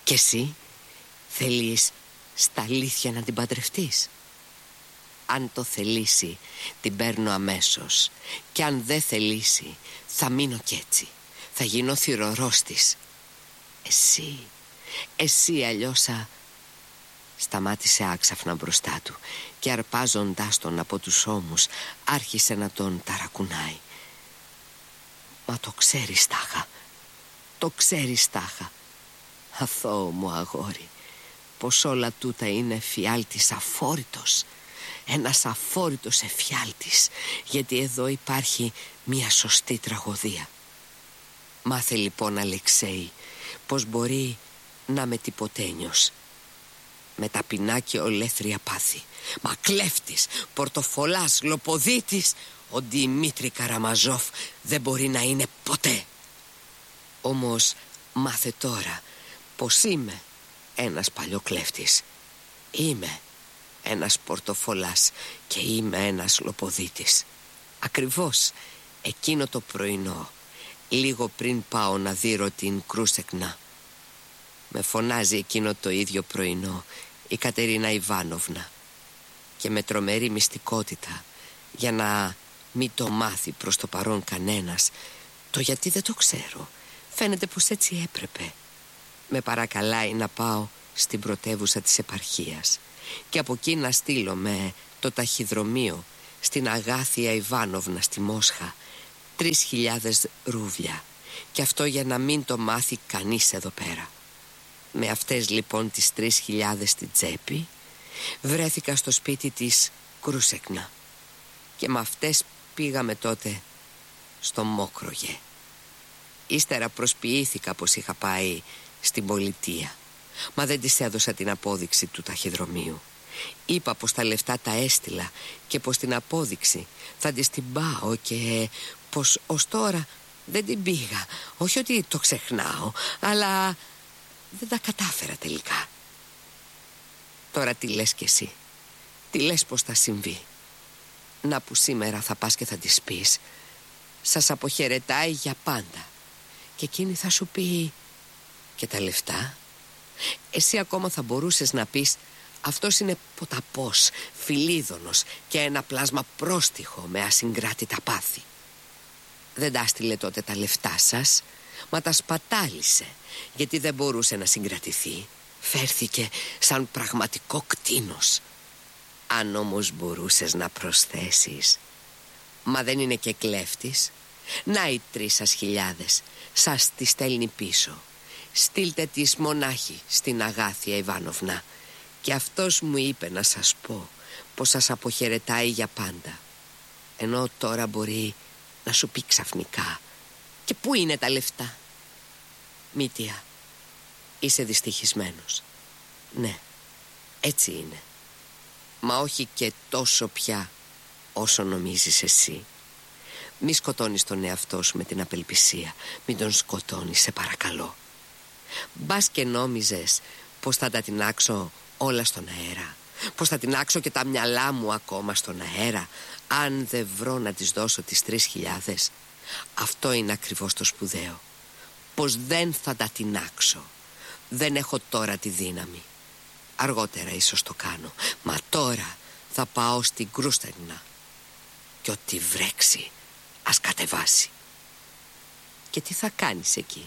Και εσύ θέλεις στα αλήθεια να την παντρευτείς? Αν το θελήσει, την παίρνω αμέσως. Και αν δεν θελήσει, θα μείνω κι έτσι. Θα γίνω θυρωρός της. Εσύ αλλιώς Σταμάτησε άξαφνα μπροστά του και αρπάζοντάς τον από τους ώμους άρχισε να τον ταρακουνάει. Μα το ξέρεις, Τάχα, το ξέρεις, Τάχα, αθώο μου αγόρι, πως όλα τούτα είναι εφιάλτης αφόρητος. Ένας αφόρητος εφιάλτης, γιατί εδώ υπάρχει μια σωστή τραγωδία. Μάθε λοιπόν, Αλεξέη, πως μπορεί να με τυποτένιος, με ταπεινά και ολέθρια πάθη. Μα κλέφτης, πορτοφολάς, λοποδίτης, ο Δημήτρη Καραμαζόφ δεν μπορεί να είναι ποτέ. Όμως μάθε τώρα πως είμαι ένας παλιοκλέφτης. Είμαι ένας πορτοφολάς και είμαι ένας λοποδίτης. Ακριβώς εκείνο το πρωινό, λίγο πριν πάω να δείρω την Κρούσεκνα, με φωνάζει εκείνο το ίδιο πρωινό η Κατερίνα Ιβάνοβνα και με τρομερή μυστικότητα, για να μην το μάθει προς το παρόν κανένας, το γιατί δεν το ξέρω, φαίνεται πως έτσι έπρεπε, με παρακαλάει να πάω στην πρωτεύουσα της επαρχίας και από εκεί να στείλω με το ταχυδρομείο στην Αγάθια Ιβάνοβνα στη Μόσχα 3.000 ρούβλια, και αυτό για να μην το μάθει κανείς εδώ πέρα. Με αυτές λοιπόν τις 3.000 στην τσέπη βρέθηκα στο σπίτι της Κρούσεκνα και με αυτές πήγαμε τότε στο Μόκρογε. Ύστερα προσποιήθηκα πως είχα πάει στην πολιτεία, μα δεν της έδωσα την απόδειξη του ταχυδρομείου. Είπα πως τα λεφτά τα έστειλα και πως την απόδειξη θα της την πάω και πως ως τώρα δεν την πήγα. Όχι ότι το ξεχνάω, αλλά δεν τα κατάφερα τελικά. Τώρα τι λες κι εσύ? Τι λες πως θα συμβεί? Να που σήμερα θα πας και θα της πεις σας αποχαιρετάει για πάντα, και εκείνη θα σου πει και τα λεφτά. Εσύ ακόμα θα μπορούσες να πεις αυτός είναι ποταπός, φιλίδωνος και ένα πλάσμα πρόστιχο με ασυγκράτητα πάθη. Δεν τα στείλε τότε τα λεφτά σας, μα τα σπατάλησε, γιατί δεν μπορούσε να συγκρατηθεί. Φέρθηκε σαν πραγματικό κτήνος. Αν όμως μπορούσες να προσθέσεις, μα δεν είναι και κλέφτης, να οι 3.000 σας τη στέλνει πίσω. Στείλτε της μονάχη στην Αγάθια Ιβάνοβνα, και αυτός μου είπε να σας πω πως σας αποχαιρετάει για πάντα, ενώ τώρα μπορεί να σου πει ξαφνικά και πού είναι τα λεφτά. Μήτια, είσαι δυστυχισμένος. Ναι, έτσι είναι, μα όχι και τόσο πια όσο νομίζεις εσύ. Μη σκοτώνεις τον εαυτό σου με την απελπισία. Μην τον σκοτώνεις, σε παρακαλώ. Μπας και νόμιζες πως θα τα τεινάξω όλα στον αέρα, πως θα τεινάξω και τα μυαλά μου ακόμα στον αέρα, αν δεν βρω να τις δώσω τις 3.000. Αυτό είναι ακριβώς το σπουδαίο, πως δεν θα τα τεινάξω. Δεν έχω τώρα τη δύναμη. Αργότερα ίσως το κάνω, μα τώρα θα πάω στην Κρούστερνα και ό,τι βρέξει ας κατεβάσει. Και τι θα κάνεις εκεί?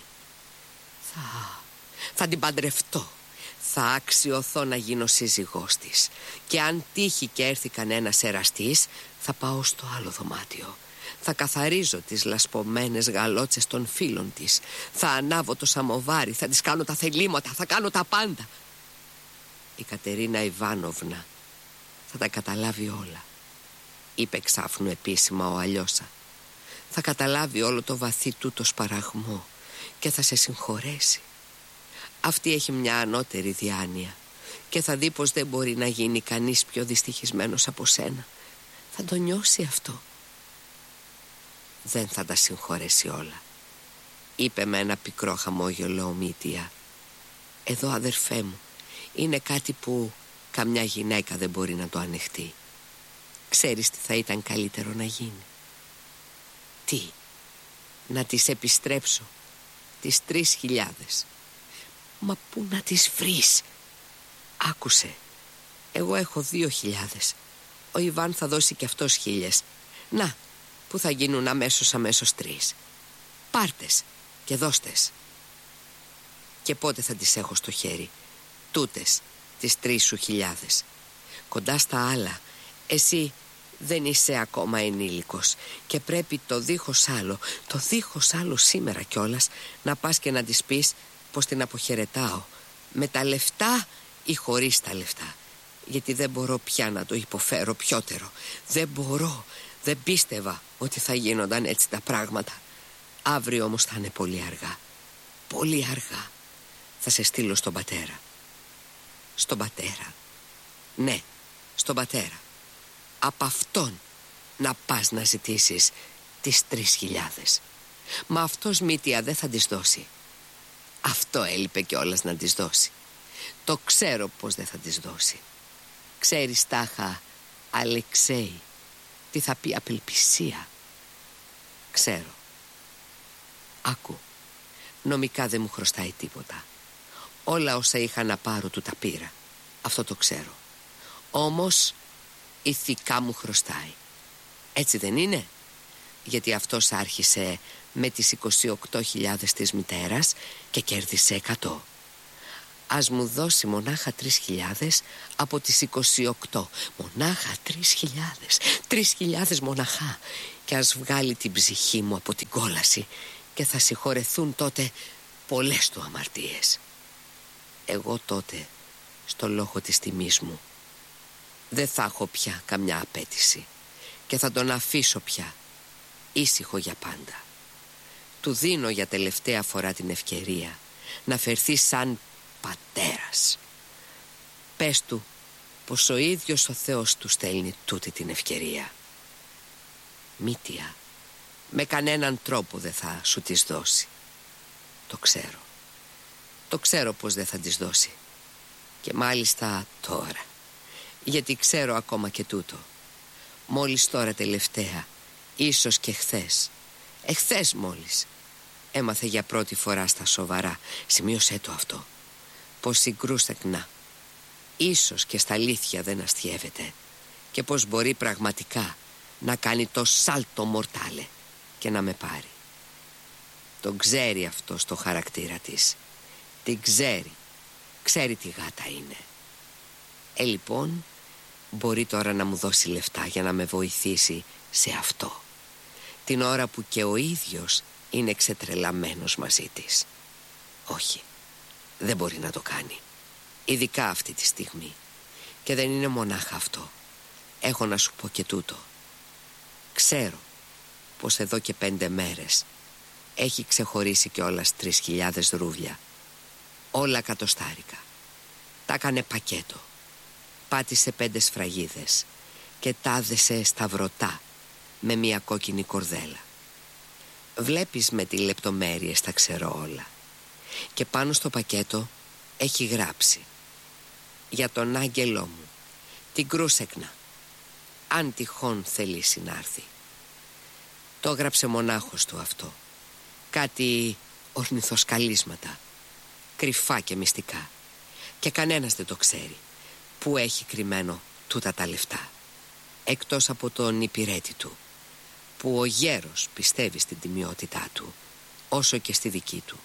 Θα την παντρευτώ. Θα αξιωθώ να γίνω σύζυγός της, και αν τύχει και έρθει κανένας εραστής, θα πάω στο άλλο δωμάτιο. Θα καθαρίζω τις λασπωμένες γαλότσες των φίλων της. Θα ανάβω το σαμοβάρι, θα της κάνω τα θελήματα, θα κάνω τα πάντα. Η Κατερίνα Ιβάνοβνα θα τα καταλάβει όλα, είπε ξάφνου επίσημα ο Αλιώσα. Θα καταλάβει όλο το βαθύ του το σπαραγμό και θα σε συγχωρέσει. Αυτή έχει μια ανώτερη διάνοια και θα δει πως δεν μπορεί να γίνει κανείς πιο δυστυχισμένος από σένα. Θα το νιώσει αυτό. Δεν θα τα συγχωρέσει όλα, είπε με ένα πικρό χαμόγελο ο Μήτια. Εδώ, αδερφέ μου, είναι κάτι που καμιά γυναίκα δεν μπορεί να το ανεχτεί. Ξέρεις τι θα ήταν καλύτερο να γίνει? Τι? Να τις επιστρέψω τις 3.000. Μα πού να τις βρεις? Άκουσε, εγώ έχω 2.000. Ο Ιβάν θα δώσει κι αυτός 1.000. Να, που θα γίνουν αμέσως 3. Πάρτες και δώστες. Και πότε θα τις έχω στο χέρι? Τούτες, τις 3 σου χιλιάδες. Κοντά στα άλλα, εσύ δεν είσαι ακόμα ενήλικος και πρέπει το δίχως άλλο σήμερα κιόλας να πας και να της πεις πως την αποχαιρετάω, με τα λεφτά ή χωρίς τα λεφτά, γιατί δεν μπορώ πια να το υποφέρω πιότερο. Δεν μπορώ, δεν πίστευα ότι θα γίνονταν έτσι τα πράγματα. Αύριο όμως θα είναι πολύ αργά. Πολύ αργά. Θα σε στείλω στον πατέρα. Στον πατέρα? Ναι, στον πατέρα. Απ' αυτόν να πας να ζητήσεις τις 3.000. Μα αυτός μύτια δεν θα τις δώσει. Αυτό έλειπε κιόλας να τις δώσει. Το ξέρω πως δεν θα τις δώσει. Ξέρεις τάχα, Αλεξέη, τι θα πει απελπισία? Ξέρω. Άκου, νομικά δεν μου χρωστάει τίποτα. Όλα όσα είχα να πάρω του τα πήρα. Αυτό το ξέρω. Όμως ηθικά μου χρωστάει. Έτσι δεν είναι? Γιατί αυτός άρχισε με τις 28.000 της μητέρας και κέρδισε 100. Ας μου δώσει μονάχα 3.000 από τις 28. Μονάχα 3.000. 3.000 μοναχά. Και ας βγάλει την ψυχή μου από την κόλαση και θα συγχωρεθούν τότε πολλές του αμαρτίες. Εγώ τότε, στο λόγο της τιμής μου, δεν θα έχω πια καμιά απέτηση και θα τον αφήσω πια ήσυχο για πάντα. Του δίνω για τελευταία φορά την ευκαιρία να φερθεί σαν πατέρας. Πες του πως ο ίδιος ο Θεός του στέλνει τούτη την ευκαιρία. Μύτια, με κανέναν τρόπο δεν θα σου τις δώσει. Το ξέρω. Το ξέρω πως δεν θα τις δώσει. Και μάλιστα τώρα. Γιατί ξέρω ακόμα και τούτο. Μόλις τώρα τελευταία, ίσως και χθες, εχθές μόλις, έμαθε για πρώτη φορά στα σοβαρά, σημείωσέ το αυτό, πως η Γκρούσεκνα ίσως και στα αλήθεια δεν αστιεύεται και πως μπορεί πραγματικά να κάνει το σάλτο μορτάλε και να με πάρει. Τον ξέρει αυτό στο χαρακτήρα της. Την ξέρει. Ξέρει τι γάτα είναι. Λοιπόν, μπορεί τώρα να μου δώσει λεφτά για να με βοηθήσει σε αυτό, την ώρα που και ο ίδιος είναι ξετρελαμένος μαζί της. Όχι, δεν μπορεί να το κάνει, ειδικά αυτή τη στιγμή. Και δεν είναι μονάχα αυτό. Έχω να σου πω και τούτο. Ξέρω πως εδώ και 5 μέρες έχει ξεχωρίσει κιόλας 3.000 ρούβλια. Όλα κατοστάρικα. Τα έκανε πακέτο. Πάτησε 5 σφραγίδες και τάδεσε σταυρωτά με μια κόκκινη κορδέλα. Βλέπεις με τι λεπτομέρειες τα ξέρω όλα. Και πάνω στο πακέτο έχει γράψει: για τον άγγελό μου, την Γκρούσεκνα, αν τυχόν θελήσει να έρθει. Το έγραψε μονάχος του αυτό. Κάτι ορνηθοσκαλίσματα, κρυφά και μυστικά. Και κανένας δεν το ξέρει που έχει κρυμμένο τούτα τα λεφτά, εκτός από τον υπηρέτη του, που ο γέρος πιστεύει στην τιμιότητά του όσο και στη δική του.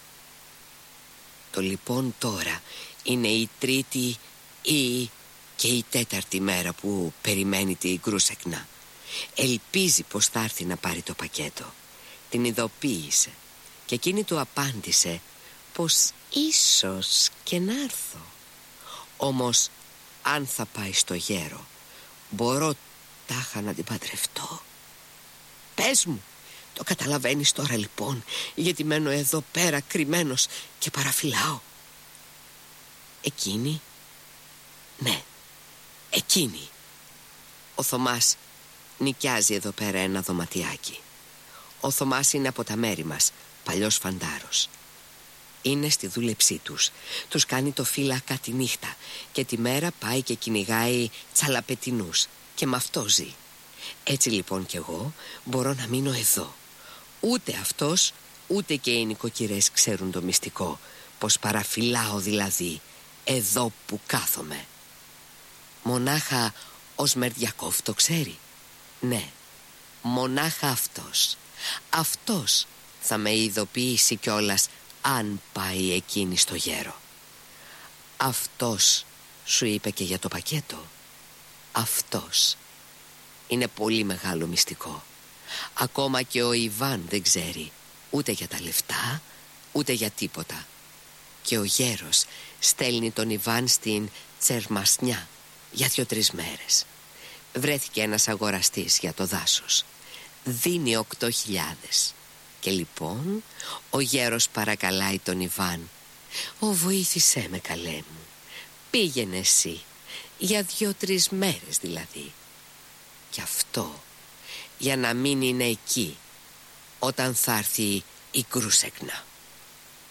Το λοιπόν τώρα είναι η 3η ή και η 4η μέρα που περιμένει τη Γκρούσεκνα. Ελπίζει πως θα έρθει να πάρει το πακέτο. Την ειδοποίησε και εκείνη του απάντησε πως ίσως και να έρθω. Όμως αν θα πάει στο γέρο, μπορώ τάχα να την παντρευτώ. Πες μου, το καταλαβαίνεις τώρα λοιπόν, γιατί μένω εδώ πέρα κρυμμένος και παραφυλάω? Εκείνη? Ναι, εκείνη. Ο Θωμάς νοικιάζει εδώ πέρα ένα δωματιάκι. Ο Θωμάς είναι από τα μέρη μας, παλιός φαντάρος. Είναι στη δούλεψή τους. Τους κάνει το φύλακα τη νύχτα και τη μέρα πάει και κυνηγάει τσαλαπετινούς και με αυτό ζει. Έτσι λοιπόν κι εγώ μπορώ να μείνω εδώ. Ούτε αυτός ούτε και οι νοικοκυρές ξέρουν το μυστικό πως παραφυλάω δηλαδή εδώ που κάθομαι. Μονάχα ο Σμερδιακόφ το ξέρει. Ναι, μονάχα αυτός. Αυτός θα με ειδοποιήσει κιόλας αν πάει εκείνη στο γέρο. Αυτός σου είπε και για το πακέτο. Αυτός. Είναι πολύ μεγάλο μυστικό. Ακόμα και ο Ιβάν δεν ξέρει ούτε για τα λεφτά, ούτε για τίποτα. Και ο γέρος στέλνει τον Ιβάν στην Τσερμασνιά για 2-3 μέρες. Βρέθηκε ένας αγοραστής για το δάσος. Δίνει 8.000. Και λοιπόν ο γέρος παρακαλάει τον Ιβάν: βοήθησέ με, καλέ μου. Πήγαινε εσύ, για 2-3 μέρες δηλαδή. Και αυτό για να μην είναι εκεί όταν θα έρθει η Κρούσεκνα.